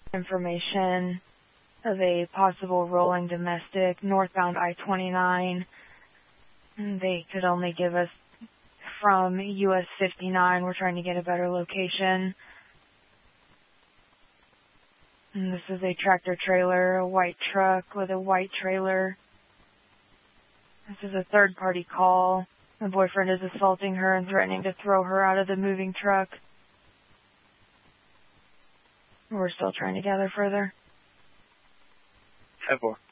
information of a possible rolling domestic northbound I-29. They could only give us from US 59. We're trying to get a better location. And this is a tractor trailer, a white truck with a white trailer. This is a third-party call. The boyfriend is assaulting her and threatening to throw her out of the moving truck. We're still trying to gather further. 10-4.